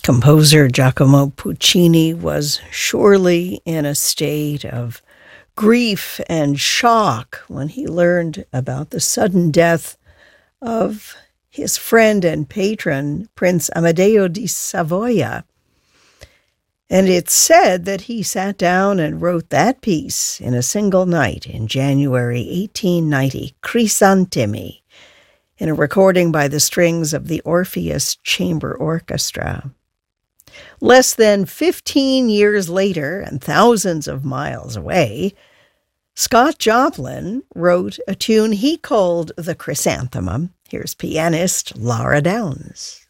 Composer Giacomo Puccini was surely in a state of grief and shock when he learned about the sudden death of his friend and patron, Prince Amadeo di Savoia. And it's said that he sat down and wrote that piece in a single night in January 1890, Crisantemi, in a recording by the strings of the Orpheus Chamber Orchestra. Less than 15 years later, and thousands of miles away, Scott Joplin wrote a tune he called the Chrysanthemum. Here's pianist Laura Downs.